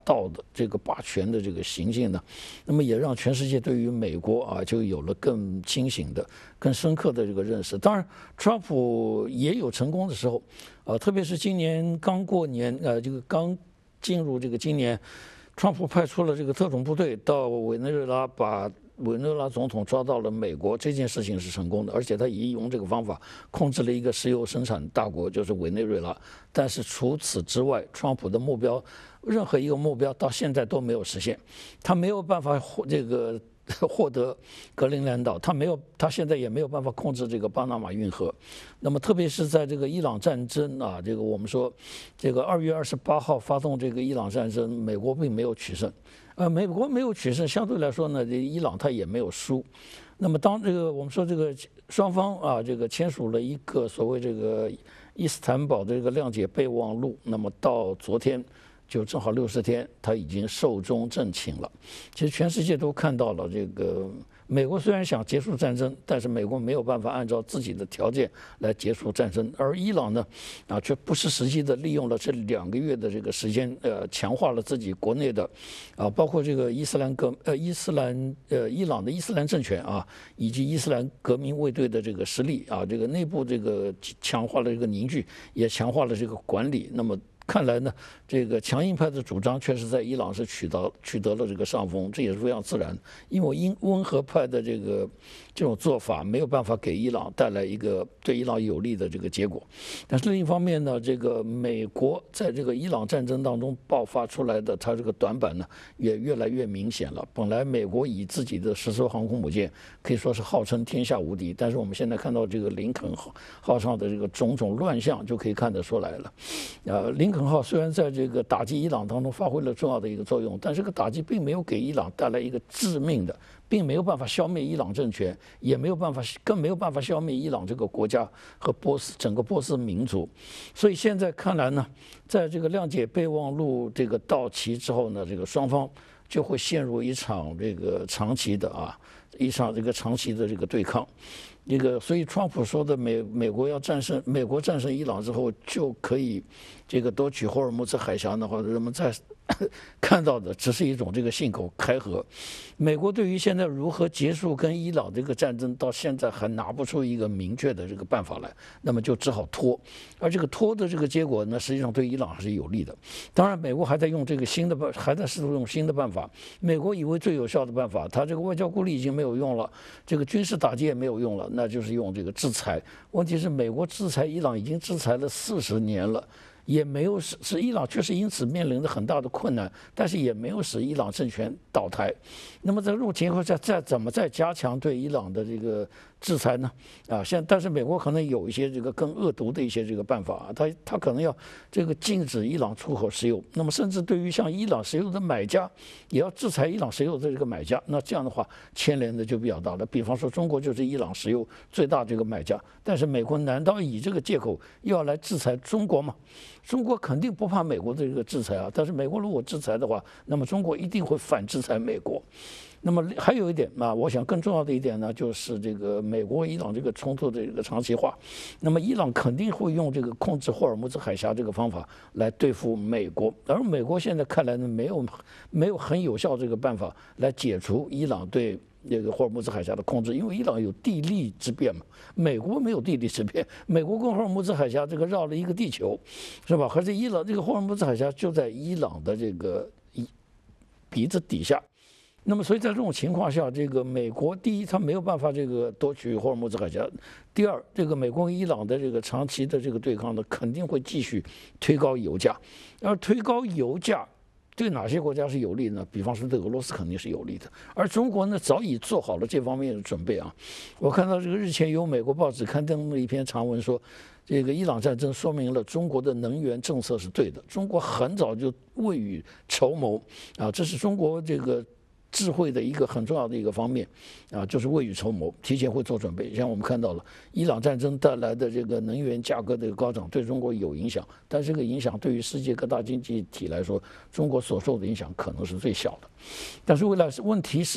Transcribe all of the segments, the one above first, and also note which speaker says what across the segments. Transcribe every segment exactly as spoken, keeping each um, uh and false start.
Speaker 1: 道的这个霸权的这个行径呢，那么也让全世界对于美国啊就有了更清醒的、更深刻的这个认识。当然，川普也有成功的时候，呃，特别是今年刚过年，呃，这个刚进入这个今年，川普派出了这个特种部队到委内瑞拉，把委内瑞拉总统抓到了美国，这件事情是成功的，而且他也用这个方法控制了一个石油生产大国，就是委内瑞拉。但是除此之外，川普的目标，任何一个目标到现在都没有实现，他没有办法获这个获得格陵兰岛，他没有，他现在也没有办法控制这个巴拿马运河。那么特别是在这个伊朗战争啊，这个我们说，这个二月二十八号发动这个伊朗战争，美国并没有取胜。呃，美国没有取胜，相对来说呢，这伊朗他也没有输。那么当这个我们说这个双方啊，这个签署了一个所谓这个伊斯坦堡的这个谅解备忘录，那么到昨天就正好六十天，他已经寿终正寝了。其实全世界都看到了，这个美国虽然想结束战争，但是美国没有办法按照自己的条件来结束战争，而伊朗呢，啊，却不失时机的利用了这两个月的这个时间，呃，强化了自己国内的，啊，包括这个伊斯兰革呃伊斯兰呃伊朗的伊斯兰政权啊，以及伊斯兰革命卫队的这个实力啊，这个内部这个强化了这个凝聚，也强化了这个管理。那么看来呢，这个强硬派的主张确实在伊朗是取得取得了这个上风，这也是非常自然。因为因温和派的这个这种做法没有办法给伊朗带来一个对伊朗有利的这个结果。但是另一方面呢，这个美国在这个伊朗战争当中爆发出来的它这个短板呢，也越来越明显了。本来美国以自己的十艘航空母舰可以说是号称天下无敌，但是我们现在看到这个林肯号上的这个种种乱象，就可以看得出来了。呃，林肯号虽然在这个打击伊朗当中发挥了重要的一个作用，但这个打击并没有给伊朗带来一个致命的，并没有办法消灭伊朗政权，也没有办法，更没有办法消灭伊朗这个国家和波斯整个波斯民族。所以现在看来呢，在这个谅解备忘录这个到期之后呢，这个双方就会陷入一场这个长期的啊，一场这个长期的这个对抗。这个，所以川普说的美美国要战胜美国战胜伊朗之后就可以这个夺取霍尔木兹海峡的话，人们在看到的只是一种这个信口开河。美国对于现在如何结束跟伊朗这个战争，到现在还拿不出一个明确的这个办法来，那么就只好拖。而这个拖的这个结果呢，实际上对伊朗还是有利的。当然，美国还在用这个新的办，还在试图用新的办法。美国以为最有效的办法，他这个外交孤立已经没有用了，这个军事打击也没有用了，那就是用这个制裁。问题是，美国制裁伊朗已经制裁了四十年了。也没有使使伊朗确实因此面临着很大的困难，但是也没有使伊朗政权倒台。那么在这种情况下，再怎么再加强对伊朗的这个制裁呢？啊，现在但是美国可能有一些这个更恶毒的一些这个办法啊，他他可能要这个禁止伊朗出口石油，那么甚至对于像伊朗石油的买家，也要制裁伊朗石油的这个买家。那这样的话牵连的就比较大了。比方说中国就是伊朗石油最大这个买家，但是美国难道以这个借口又要来制裁中国吗？中国肯定不怕美国的这个制裁啊，但是美国如果制裁的话，那么中国一定会反制裁美国。那么还有一点啊，我想更重要的一点呢，就是这个美国伊朗这个冲突的这个长期化。那么伊朗肯定会用这个控制霍尔木兹海峡这个方法来对付美国，而美国现在看来呢，没有没有很有效这个办法来解除伊朗对这个霍尔木兹海峡的控制，因为伊朗有地利之便嘛，美国没有地利之便，美国跟霍尔木兹海峡这个绕了一个地球，是吧？而且伊朗这个霍尔木兹海峡就在伊朗的这个鼻子底下。那么，所以在这种情况下，这个美国第一，它没有办法这个夺取霍尔木兹海峡；第二，这个美国跟伊朗的这个长期的这个对抗呢，肯定会继续推高油价，而推高油价对哪些国家是有利呢？比方说对俄罗斯肯定是有利的，而中国呢早已做好了这方面的准备啊。我看到这个日前有美国报纸刊登了一篇长文说，这个伊朗战争说明了中国的能源政策是对的，中国很早就未雨绸缪啊，这是中国这个智慧的一个很重要的一个方面啊，就是未雨绸缪，提前会做准备。像我们看到了伊朗战争带来的这个能源价格的高涨，对中国有影响，但这个影响对于世界各大经济体来说，中国所受的影响可能是最小的。但是未来问题是，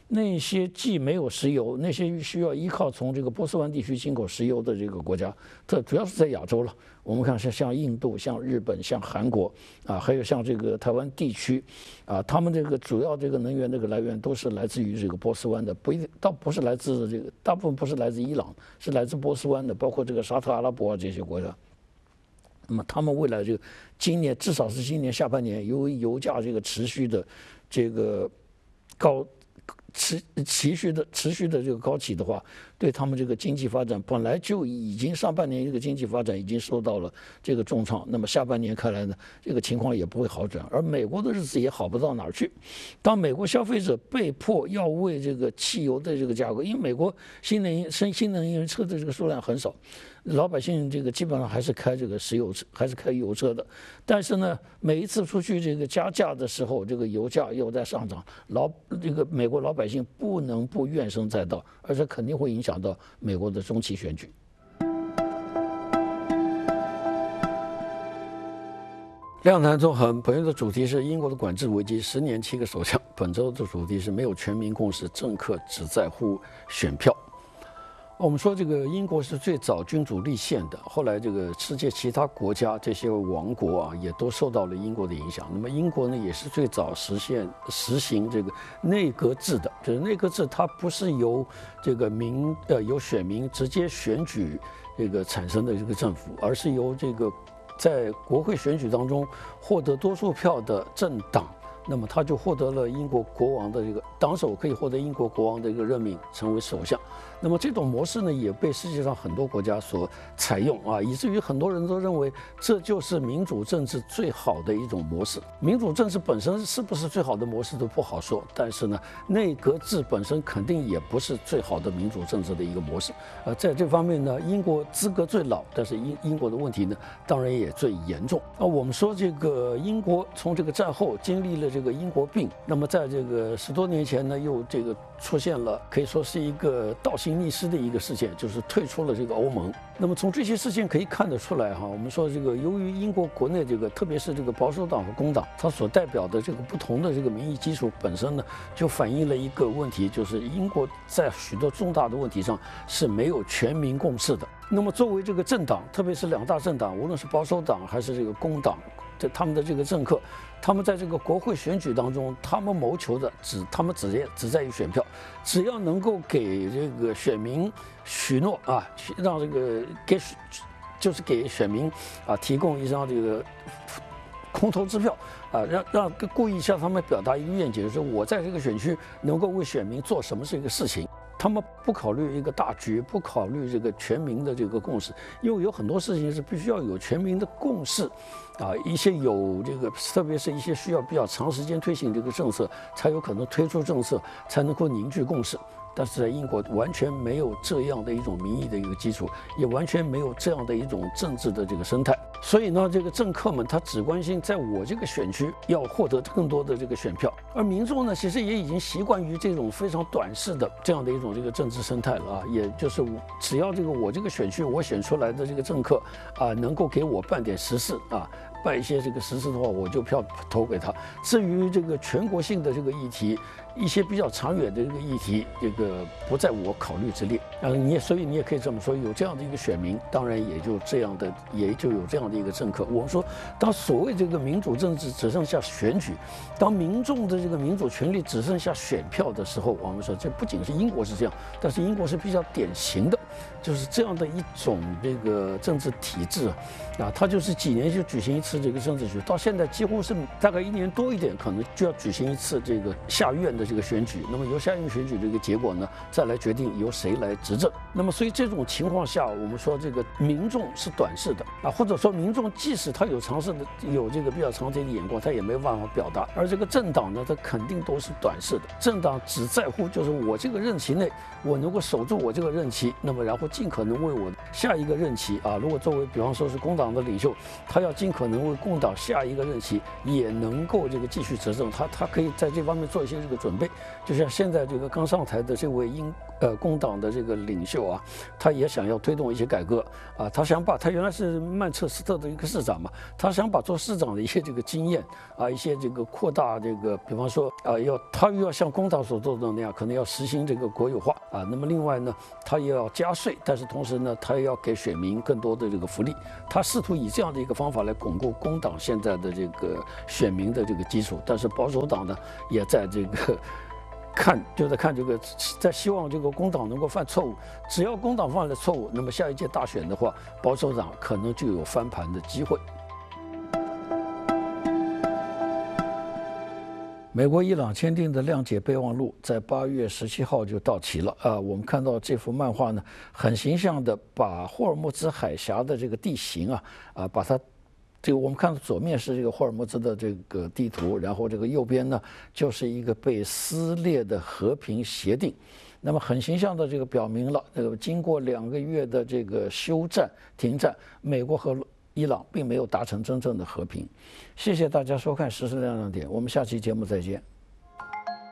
Speaker 1: 那些既没有石油，那些需要依靠从这个波斯湾地区进口石油的这个国家，它主要是在亚洲了。我们看像像印度、像日本、像韩国啊，还有像这个台湾地区啊，他们这个主要这个能源这个来源都是来自于这个波斯湾的，不一定倒不是来自这个，大部分不是来自伊朗，是来自波斯湾的，包括这个沙特阿拉伯啊这些国家。那么他们未来这个今年至少是今年下半年，由于油价这个持续的这个高。持持续的持续的这个高企的话，对他们这个经济发展本来就已经上半年这个经济发展已经受到了这个重创，那么下半年看来呢，这个情况也不会好转，而美国的日子也好不到哪儿去。当美国消费者被迫要为这个汽油的这个价格，因为美国新能源新新能源车的这个数量很少。老百姓这个基本上还是开这个石油车，还是开油车的，但是呢，每一次出去这个加价的时候，这个油价又在上涨，老这个美国老百姓不能不怨声载道，而且肯定会影响到美国的中期选举。亮谈纵横，本月的主题是英国的管制危机，十年七个首相。本周的主题是没有全民共识，政客只在乎选票。我们说这个英国是最早君主立宪的，后来这个世界其他国家这些王国啊，也都受到了英国的影响。那么英国呢，也是最早实现实行这个内阁制的，就是内阁制它不是由这个民呃由选民直接选举这个产生的这个政府，而是由这个在国会选举当中获得多数票的政党。那么他就获得了英国国王的这个党首，可以获得英国国王的一个任命，成为首相。那么这种模式呢，也被世界上很多国家所采用啊，以至于很多人都认为这就是民主政治最好的一种模式。民主政治本身是不是最好的模式都不好说，但是呢，内阁制本身肯定也不是最好的民主政治的一个模式。呃，在这方面呢，英国资格最老，但是英英国的问题呢，当然也最严重。啊，我们说这个英国从这个战后经历了这个英国病，那么在这个十多年前呢，又这个出现了可以说是一个倒行逆施的一个事件，就是退出了这个欧盟。那么从这些事件可以看得出来哈，我们说这个由于英国国内这个特别是这个保守党和工党，它所代表的这个不同的这个民意基础本身呢，就反映了一个问题，就是英国在许多重大的问题上是没有全民共识的。那么作为这个政党，特别是两大政党，无论是保守党还是这个工党，这他们的这个政客，他们在这个国会选举当中，他们谋求的只他们只只在于选票，只要能够给这个选民许诺啊，让这个给就是给选民啊提供一张这个空头支票啊，让让故意向他们表达一个愿景，就是我在这个选区能够为选民做什么这个事情。他们不考虑一个大局，不考虑这个全民的这个共识，因为有很多事情是必须要有全民的共识，啊，一些有这个，特别是一些需要比较长时间推行这个政策，才有可能推出政策，才能够凝聚共识。但是在英国完全没有这样的一种民意的一个基础，也完全没有这样的一种政治的这个生态。所以呢，这个政客们他只关心在我这个选区要获得更多的这个选票，而民众呢，其实也已经习惯于这种非常短视的这样的一种这个政治生态了啊。也就是只要这个我这个选区我选出来的这个政客啊，能够给我办点实事啊。办一些这个实事的话，我就票投给他。至于这个全国性的这个议题，一些比较长远的这个议题，这个不在我考虑之列。呃，你也所以你也可以这么说，有这样的一个选民，当然也就这样的，也就有这样的一个政客。我们说，当所谓这个民主政治只剩下选举，当民众的这个民主权利只剩下选票的时候，我们说这不仅是英国是这样，但是英国是比较典型的，就是这样的一种这个政治体制啊，啊，它就是几年就举行一次这个政治局，到现在几乎是大概一年多一点，可能就要举行一次这个下院的这个选举。那么由下院选举这个结果呢，再来决定由谁来执政。那么所以这种情况下，我们说这个民众是短视的啊，或者说民众即使他有尝试的有这个比较长期的眼光，他也没有办法表达。而这个政党呢，它肯定都是短视的。政党只在乎就是我这个任期内我能够守住我这个任期，那么然后尽可能为我下一个任期啊，如果作为比方说是工党的领袖，他要尽可能为工党下一个任期也能够这个继续执政，他他可以在这方面做一些这个准备。就像现在这个刚上台的这位英呃工党的这个领袖啊，他也想要推动一些改革啊，他想把他原来是曼彻斯特的一个市长嘛，他想把做市长的一些这个经验啊，一些这个扩大这个，比方说啊，要他又要像工党所做的那样，可能要实行这个国有化啊。那么另外呢，他也要加税，但是同时呢，他也要给选民更多的这个福利。他试图以这样的一个方法来巩固工党现在的这个选民的这个基础，但是保守党呢，也在这个。看就在看这个，在希望这个工党能够犯错误。只要工党犯了错误，那么下一届大选的话，保守党可能就有翻盘的机会。美国伊朗签订的谅解备忘录在八月十七号就到期了啊！我们看到这幅漫画呢，很形象的把霍尔木兹海峡的这个地形啊啊，把它。这个我们看到左面是这个霍尔木兹的这个地图，然后这个右边呢就是一个被撕裂的和平协定。那么很形象的这个表明了，这个经过两个月的这个休战停战，美国和伊朗并没有达成真正的和平。谢谢大家收看《时事亮亮点》，我们下期节目再见。